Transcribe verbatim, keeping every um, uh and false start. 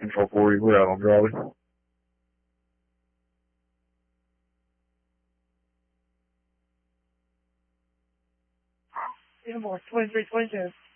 Control forty, we're out on Charlie. Even more, twenty-three, twenty-two.